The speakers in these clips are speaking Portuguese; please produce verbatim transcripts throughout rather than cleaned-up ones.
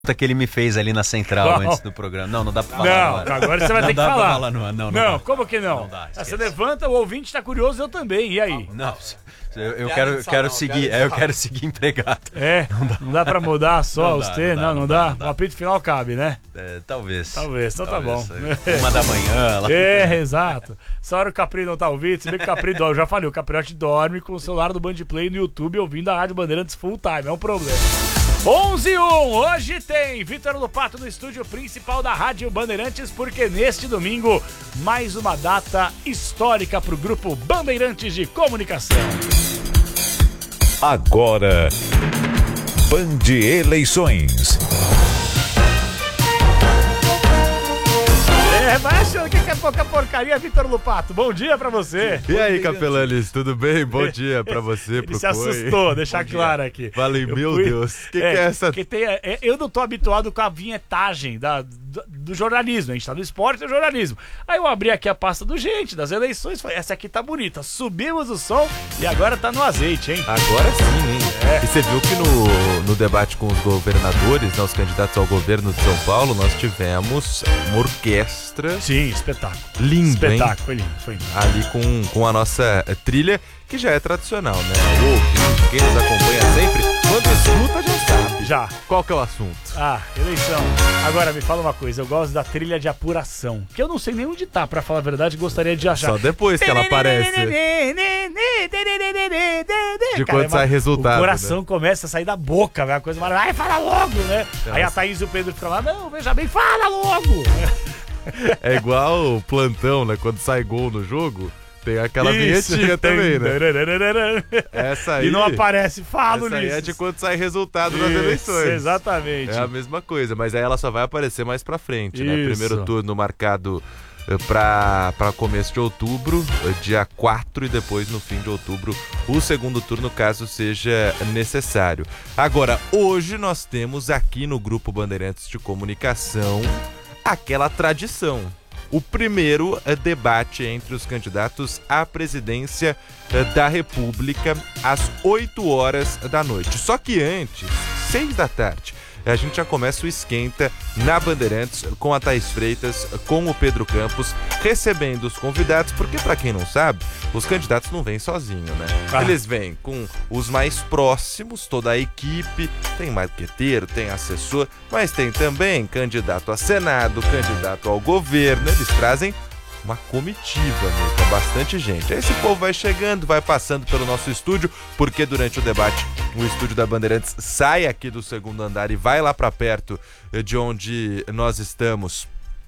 que ele me fez ali na central Qual? antes do programa. Não, não dá pra falar Não, agora. agora você vai não ter que dá falar. Pra falar no ar. Não, não, não dá. como que não? Não dá, você esquece. levanta, o ouvinte tá curioso, eu também. E aí? Não, eu, eu quero, quero seguir, é, eu quero seguir empregado. É, não dá, não dá pra mudar só Não os dá, T? não dá, Não, não não dá. dá, não dá. O apito final cabe, né? É, talvez. Talvez, então tá bom. Uma da manhã. Lá... É, exato. Essa hora o Capri não tá ouvindo, se bem que o Capri dorme, eu já falei, o Capriotti dorme com o celular do Band Play no YouTube ouvindo a Rádio Bandeirantes full time, é um problema. onze e um, hoje tem Vitor Lupato no estúdio principal da Rádio Bandeirantes, porque neste domingo, mais uma data histórica pro grupo Bandeirantes de Comunicação. Agora, Band Eleições. É, vai achando que é pouca porcaria, Vitor Lupato. Bom dia pra você. E aí, Capelanes, tudo bem? Bom dia pra você, Ele pro se Coi. assustou, deixar claro aqui. Falei, Eu meu fui- Deus, o que, que é essa... que tem, é, eu não tô habituado com a vinhetagem da, do, do jornalismo. A gente tá no esporte e no jornalismo. Aí eu abri aqui a pasta do Gente, das eleições. Falei, essa aqui tá bonita. Subimos o som e agora tá no azeite, hein? Agora sim, hein? É. E você viu que no, no debate com os governadores, né, os candidatos ao governo de São Paulo, nós tivemos uma orquestra Sim, espetáculo. linda, hein? Espetáculo, foi lindo, foi lindo. Ali com, com a nossa eh, trilha, que já é tradicional, né? O ouvinte, quem nos acompanha sempre, quando escuta já sabe. Já. Qual que é o assunto? Ah, eleição. Agora me fala uma coisa, eu gosto da trilha de apuração, que eu não sei nem onde tá, pra falar a verdade, gostaria de achar. Só depois que ela aparece. De quando sai resultado, O coração começa a sair da boca, velho, a coisa maravilhosa. Ai, fala logo, né? Nossa. Aí a Thaís e o Pedro ficam lá, não, veja bem, fala logo. É igual o plantão, né? Quando sai gol no jogo, tem aquela Isso, vinhetinha tem- também, né? Essa aí, E não aparece, falo essa aí nisso. é de quando sai resultado das Isso, eleições. exatamente. É a mesma coisa, mas aí ela só vai aparecer mais pra frente, né? Isso. Primeiro turno marcado eh, pra, pra começo de outubro, eh, dia quatro, e depois no fim de outubro o segundo turno, caso seja necessário. Agora, hoje nós temos aqui no Grupo Bandeirantes de Comunicação aquela tradição. O primeiro eh, debate entre os candidatos à presidência eh, da República às oito horas da noite. Só que antes, seis da tarde, a gente já começa o esquenta na Bandeirantes com a Thaís Freitas, com o Pedro Campos, recebendo os convidados, porque pra quem não sabe, os candidatos não vêm sozinhos, né? Ah. Eles vêm com os mais próximos, toda a equipe, tem marqueteiro, tem assessor, mas tem também candidato a Senado, candidato ao governo, eles trazem uma comitiva, mesmo, com bastante gente. Aí esse povo vai chegando, vai passando pelo nosso estúdio, porque durante o debate o estúdio da Bandeirantes sai aqui do segundo andar e vai lá para perto de onde nós estamos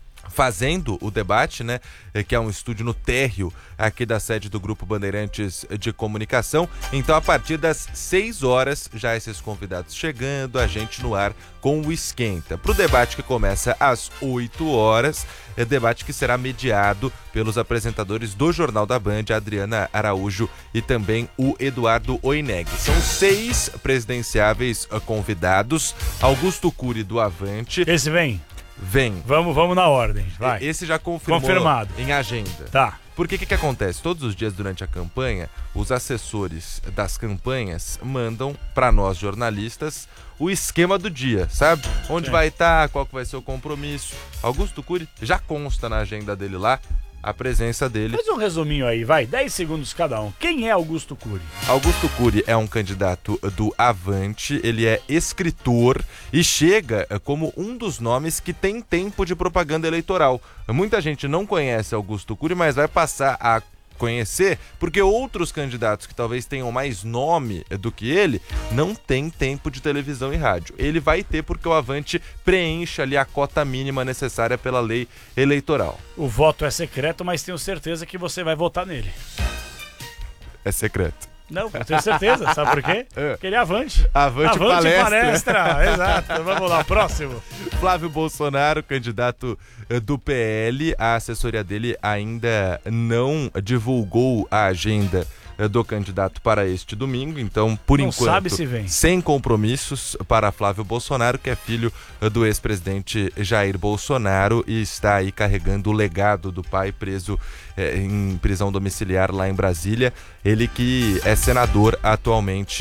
fazendo o debate, né, que é um estúdio no térreo aqui da sede do Grupo Bandeirantes de Comunicação. Então, a partir das seis horas, já esses convidados chegando, a gente no ar com o esquenta. Para o debate que começa às oito horas, é debate que será mediado pelos apresentadores do Jornal da Band, a Adriana Araújo e também o Eduardo Oineg. São seis presidenciáveis uh, convidados. Augusto Cury, do Avante, Esse vem? vem. Vamos, vamos na ordem, vai. Esse já confirmou Confirmado. em agenda. Tá. Porque o que, que acontece? Todos os dias durante a campanha, os assessores das campanhas mandam para nós jornalistas o esquema do dia, sabe? Onde Sim. vai estar, qual que vai ser o compromisso. Augusto Cury já consta na agenda dele lá a presença dele. Faz um resuminho aí, vai, dez segundos cada um. Quem é Augusto Cury? Augusto Cury é um candidato do Avante, ele é escritor e chega como um dos nomes que tem tempo de propaganda eleitoral. Muita gente não conhece Augusto Cury, mas vai passar a conhecer, porque outros candidatos que talvez tenham mais nome do que ele, não tem tempo de televisão e rádio. Ele vai ter porque o Avante preenche ali a cota mínima necessária pela lei eleitoral. O voto é secreto, mas tenho certeza que você vai votar nele. É secreto. Não, eu tenho certeza, sabe por quê? É. Porque ele é avante. Avante, palestra. palestra. Exato, vamos lá, próximo. Flávio Bolsonaro, candidato eh, do P L, a assessoria dele ainda não divulgou a agenda eh, do candidato para este domingo, então, por Não enquanto, sabe se vem. sem compromissos para Flávio Bolsonaro, que é filho eh, do ex-presidente Jair Bolsonaro e está aí carregando o legado do pai preso eh, em prisão domiciliar lá em Brasília. Ele que é senador atualmente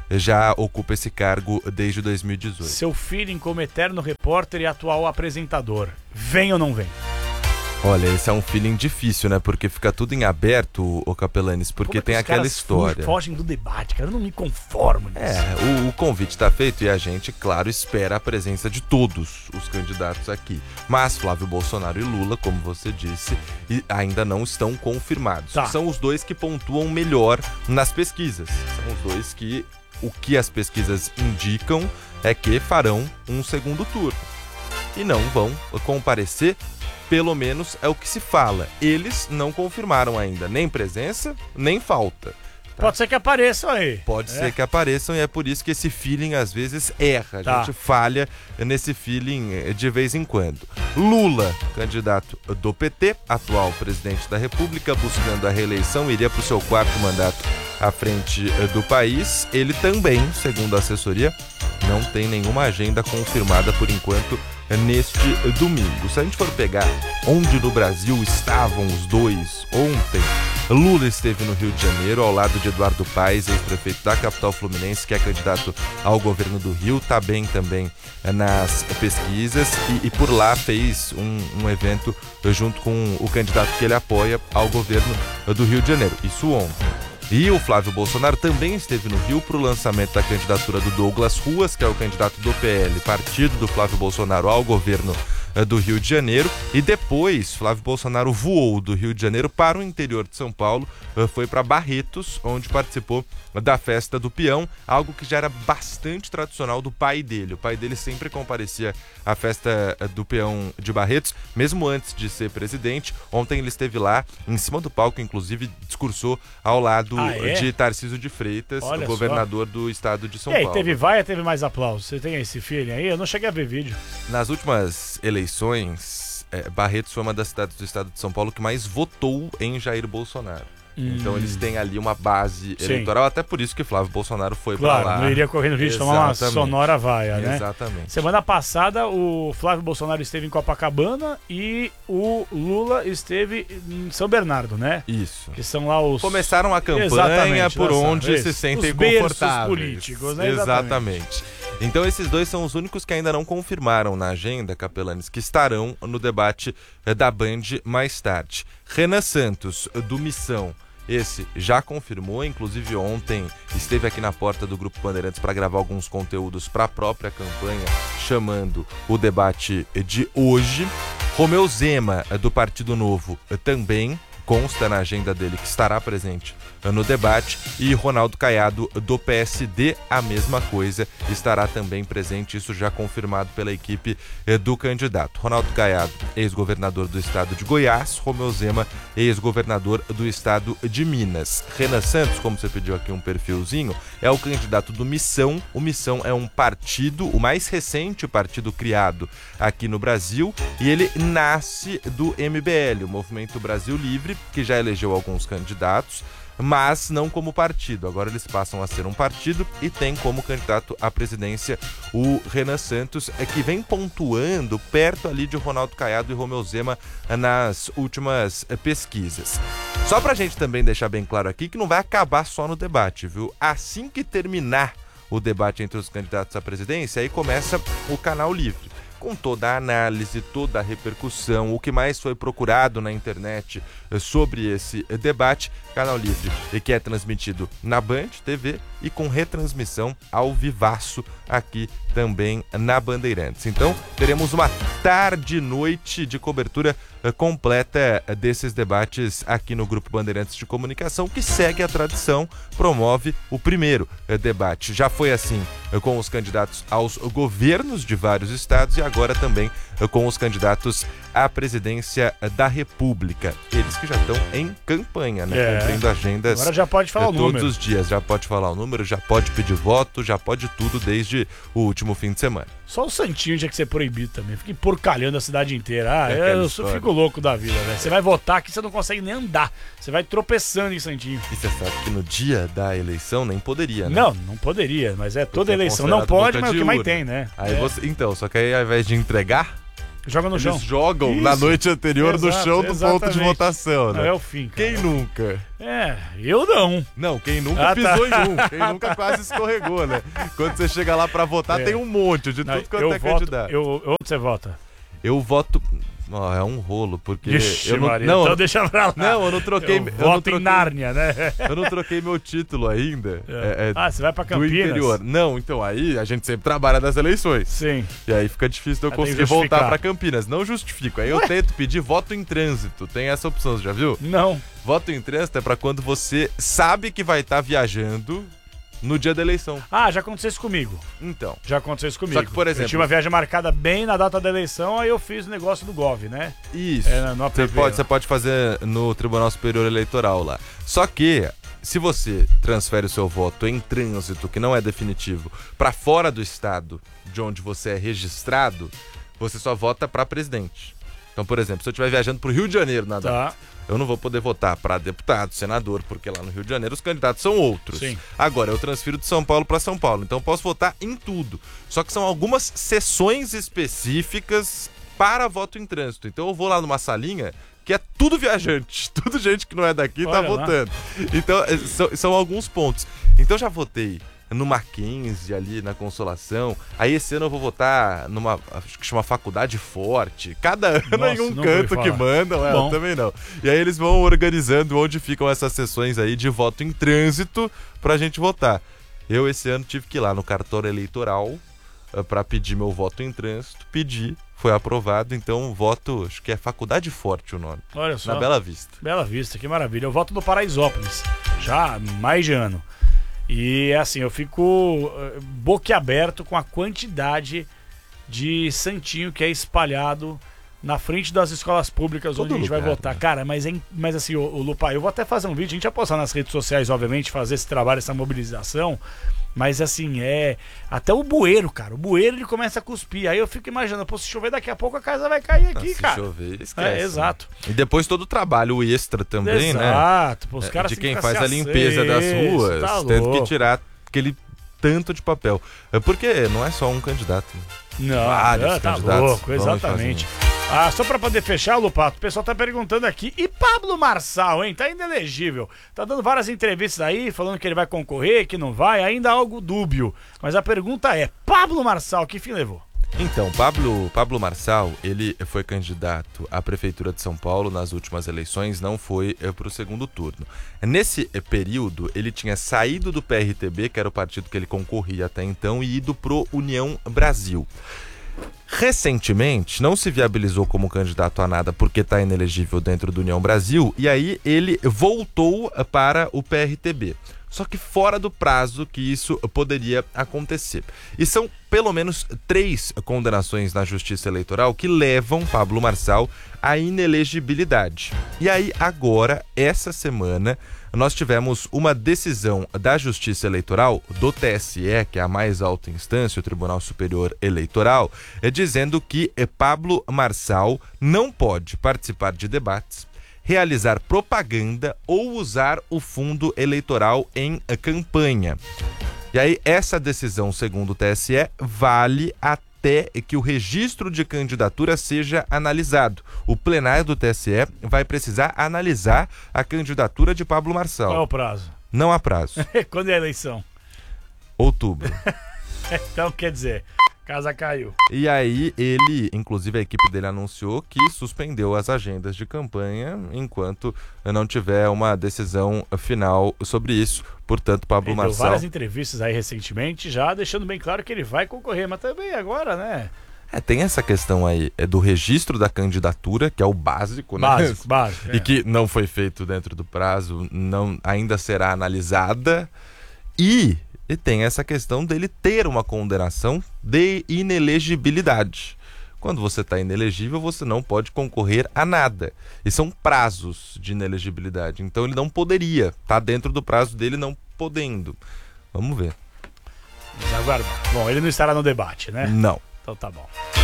já ocupa esse cargo desde dois mil e dezoito. Seu feeling como eterno repórter e atual apresentador, vem ou não vem? Olha, esse é um feeling difícil, né? Porque fica tudo em aberto, ô Capelanes, porque Como é que tem os aquela caras história. fogem do debate, cara, eu não me conformo nisso. É, o, o convite está feito e a gente, claro, espera a presença de todos os candidatos aqui. Mas Flávio Bolsonaro e Lula, como você disse, e ainda não estão confirmados. Tá. São os dois que pontuam melhor nas pesquisas. São os dois que o que as pesquisas indicam é que farão um segundo turno. E não vão comparecer, pelo menos é o que se fala. Eles não confirmaram ainda nem presença, nem falta. Pode ser que apareçam aí. Pode é. ser que apareçam e é por isso que esse feeling às vezes erra. A Tá. gente falha nesse feeling de vez em quando. Lula, candidato do P T, atual presidente da República, buscando a reeleição, iria para o seu quarto mandato à frente do país. Ele também, segundo a assessoria, não tem nenhuma agenda confirmada por enquanto neste domingo. Se a gente for pegar onde no Brasil estavam os dois ontem, Lula esteve no Rio de Janeiro ao lado de Eduardo Paes, ex-prefeito da capital fluminense, que é candidato ao governo do Rio, está bem também nas pesquisas e, e por lá fez um, um evento junto com o candidato que ele apoia ao governo do Rio de Janeiro. Isso ontem. E o Flávio Bolsonaro também esteve no Rio para o lançamento da candidatura do Douglas Ruas, que é o candidato do P L, partido do Flávio Bolsonaro ao governo do Rio de Janeiro. E depois, Flávio Bolsonaro voou do Rio de Janeiro para o interior de São Paulo, foi para Barretos, onde participou da festa do peão, algo que já era bastante tradicional do pai dele. O pai dele sempre comparecia à festa do peão de Barretos, mesmo antes de ser presidente. Ontem ele esteve lá, em cima do palco, inclusive discursou ao lado Ah, é? de Tarcísio de Freitas, Olha o governador do estado de São E aí, Paulo. teve vaia, teve mais aplauso. Você tem esse feeling aí? Eu não cheguei a ver vídeo. Nas últimas eleições, é, Barretos foi uma das cidades do estado de São Paulo que mais votou em Jair Bolsonaro. Hum. Então eles têm ali uma base Sim. eleitoral, até por isso que Flávio Bolsonaro foi Claro, pra lá. não iria correr no risco de tomar uma Exatamente. sonora vaia, né? Exatamente. Semana passada, o Flávio Bolsonaro esteve em Copacabana e o Lula esteve em São Bernardo, né? Isso. Que são lá os... Começaram a campanha Exatamente, por nossa, onde esse, se sentem os berços confortáveis. políticos, né? Exatamente. Então esses dois são os únicos que ainda não confirmaram na agenda, Capelanes, que estarão no debate da Band mais tarde. Renan Santos, do Missão, esse já confirmou, inclusive ontem esteve aqui na porta do Grupo Bandeirantes para gravar alguns conteúdos para a própria campanha, chamando o debate de hoje. Romeu Zema, do Partido Novo, também consta na agenda dele que estará presente no debate, e Ronaldo Caiado, do P S D, a mesma coisa, estará também presente, isso já confirmado pela equipe do candidato. Ronaldo Caiado, ex-governador do estado de Goiás, Romeu Zema, ex-governador do estado de Minas. Renan Santos, como você pediu aqui um perfilzinho, é o candidato do Missão. O Missão é um partido, o mais recente partido criado aqui no Brasil, e ele nasce do M B L, o Movimento Brasil Livre, que já elegeu alguns candidatos, mas não como partido. Agora eles passam a ser um partido e tem como candidato à presidência o Renan Santos, que vem pontuando perto ali de Ronaldo Caiado e Romeu Zema nas últimas pesquisas. Só pra gente também deixar bem claro aqui que não vai acabar só no debate, viu? Assim que terminar o debate entre os candidatos à presidência, aí começa o Canal Livre, com toda a análise, toda a repercussão, o que mais foi procurado na internet sobre esse debate. Canal Livre, que é transmitido na Band T V e com retransmissão ao vivaço aqui também na Bandeirantes. Então, teremos uma tarde e noite de cobertura completa desses debates aqui no Grupo Bandeirantes de Comunicação, que segue a tradição, promove o primeiro debate. Já foi assim com os candidatos aos governos de vários estados e agora também com os candidatos à presidência da República. Eles que já estão em campanha, né? É. Cumprindo agendas. Agora já pode falar o todos número. os dias. Já pode falar o número, já pode pedir voto, já pode tudo desde o último fim de semana. Só o Santinho tinha que ser proibido também. Fica porcalhando a cidade inteira. Ah, É aquela eu história. fico louco da vida, velho. Você vai votar aqui, você não consegue nem andar. Você vai tropeçando em Santinho. E você sabe que no dia da eleição nem poderia, né? Não, não poderia, mas é toda Porque é eleição. Não considerado pode, boca mas é o de que mais urna. tem, né? Aí É. você, então, só que aí ao invés de entregar, Joga no Eles chão. jogam Isso. na noite anterior Exato, no chão do ponto de exatamente. votação, né? Não é o fim, cara. Quem nunca? É, eu não. Não, quem nunca Ah, tá. pisou em um, quem nunca quase escorregou, né? Quando você chega lá pra votar, É. tem um monte de Não, tudo quanto eu é voto, candidato. Eu, eu, onde você vota? voto... Ó, é um rolo, porque... Ixi, eu não, Maria, não, então deixa pra lá. não, eu não troquei... Eu eu voto não troquei, em Nárnia, né? Eu não troquei meu título ainda. É, é Ah, você vai pra do Campinas? interior. Não, então aí a gente sempre trabalha nas eleições. Sim. E aí fica difícil de eu Aí tem que conseguir voltar justificar. pra Campinas. Não justifico. Aí eu tento pedir voto em trânsito. Tem essa opção, você já viu? Não. Voto em trânsito é pra quando você sabe que vai estar viajando no dia da eleição. Ah, já aconteceu isso comigo. Então. Já aconteceu isso comigo. Só que, por exemplo- Eu tinha uma viagem marcada bem na data da eleição, aí eu fiz o negócio do Gov, né? Isso. É, no Você A P V, pode, né? você pode fazer no Tribunal Superior Eleitoral lá. Só que, se você transfere o seu voto em trânsito, que não é definitivo, pra fora do estado de onde você é registrado, você só vota pra presidente. Então, por exemplo, se eu estiver viajando pro Rio de Janeiro na data, Tá. eu não vou poder votar pra deputado, senador, porque lá no Rio de Janeiro os candidatos são outros. Sim. Agora, eu transfiro de São Paulo pra São Paulo, então eu posso votar em tudo. Só que são algumas sessões específicas para voto em trânsito. Então eu vou lá numa salinha que é tudo viajante, tudo gente que não é daqui tá Olha lá. votando. Então, é, são, são alguns pontos. Então eu já votei no Mackenzie, ali na Consolação. Aí esse ano eu vou votar numa, acho que chama Faculdade Forte. Cada ano Nossa, em um nunca canto ouvi que falar. mandam, é, eu Bom. também não. E aí eles vão organizando onde ficam essas sessões aí de voto em trânsito pra gente votar. Eu esse ano tive que ir lá no cartório eleitoral uh, pra pedir meu voto em trânsito. Pedi, foi aprovado, então voto, acho que é Faculdade Forte o nome, Olha só. na Bela Vista. Bela Vista, que maravilha. Eu voto no Paraisópolis, já há mais de ano. E assim, eu fico eh, boquiaberto com a quantidade de santinho que é espalhado na frente das escolas públicas Todo onde a gente vai lugar, votar. né? Cara, mas, é, in- mas assim, o, o Lupa, eu vou até fazer um vídeo, a gente vai postar nas redes sociais, obviamente, fazer esse trabalho, essa mobilização. Mas assim, é. Até o bueiro, cara. O bueiro ele começa a cuspir. Aí eu fico imaginando, pô, se chover daqui a pouco a casa vai cair aqui, Ah, se cara. chover, esquece. É, exato. E depois todo o trabalho extra também, né? Exato. Pô, os É, caras de têm quem que faz ficar a se limpeza das aceso, ruas, tá tendo que louco. tirar aquele tanto de papel. É porque não é só um candidato. né? Não, Vários ah, tá candidatos louco, vão e exatamente. Ah, só pra poder fechar, Lupato, o pessoal tá perguntando aqui, e Pablo Marçal, hein? Tá inelegível. Tá dando várias entrevistas aí, falando que ele vai concorrer, que não vai, ainda há algo dúbio. Mas a pergunta é, Pablo Marçal, que fim levou? Então, Pablo, Pablo Marçal, ele foi candidato à Prefeitura de São Paulo nas últimas eleições, não foi para o segundo turno. Nesse eh, período, ele tinha saído do P R T B, que era o partido que ele concorria até então, e ido pro União Brasil. Recentemente, não se viabilizou como candidato a nada porque está inelegível dentro do União Brasil, e aí ele voltou para o P R T B. Só que fora do prazo que isso poderia acontecer. E são pelo menos três condenações na Justiça Eleitoral que levam Pablo Marçal à inelegibilidade. E aí, agora, essa semana, nós tivemos uma decisão da Justiça Eleitoral, do T S E, que é a mais alta instância, o Tribunal Superior Eleitoral, é, dizendo que é, Pablo Marçal não pode participar de debates, realizar propaganda ou usar o fundo eleitoral em campanha. E aí, essa decisão, segundo o T S E, vale até que o registro de candidatura seja analisado. O plenário do T S E vai precisar analisar a candidatura de Pablo Marçal. Qual é o prazo? Não há prazo. Quando é a eleição? Outubro. Então, quer dizer, casa caiu. E aí, ele, inclusive a equipe dele anunciou que suspendeu as agendas de campanha enquanto não tiver uma decisão final sobre isso. Portanto, Pablo Ele deu Marçal... várias entrevistas aí recentemente, já deixando bem claro que ele vai concorrer, mas também agora, né? É, tem essa questão aí é do registro da candidatura, que é o básico, né? Básico, básico. E é. que não foi feito dentro do prazo, não, ainda será analisada. E, e tem essa questão dele ter uma condenação de inelegibilidade. Quando você está inelegível, você não pode concorrer a nada. E são prazos de inelegibilidade. Então ele não poderia, tá dentro do prazo dele não podendo. Vamos ver. Mas agora, bom, ele não estará no debate, né? Não. Então tá bom.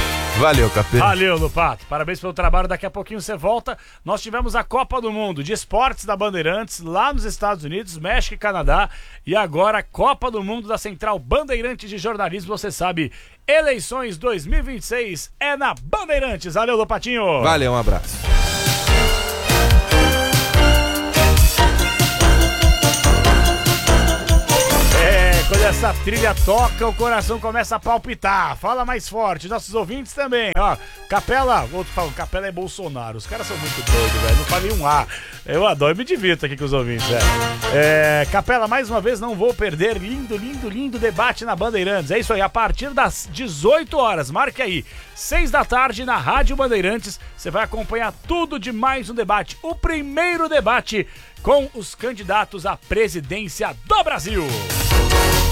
Valeu, Capê. Valeu, Lupato. Parabéns pelo trabalho. Daqui a pouquinho você volta. Nós tivemos a Copa do Mundo de Esportes da Bandeirantes lá nos Estados Unidos, México e Canadá. E agora a Copa do Mundo da Central Bandeirantes de Jornalismo. Você sabe, eleições dois mil e vinte e seis é na Bandeirantes. Valeu, Lupatinho. Valeu, um abraço. Quando essa trilha toca, o coração começa a palpitar. Fala mais forte, nossos ouvintes também. Ó, Capela, outro falando, Capela é Bolsonaro. Os caras são muito doidos, velho. Não falei um A. Eu adoro, eu me divirto aqui com os ouvintes, velho. É, Capela, mais uma vez, não vou perder. Lindo, lindo, lindo debate na Bandeirantes. É isso aí, a partir das dezoito horas, marque aí, seis da tarde na Rádio Bandeirantes. Você vai acompanhar tudo de mais um debate. O primeiro debate com os candidatos à presidência do Brasil.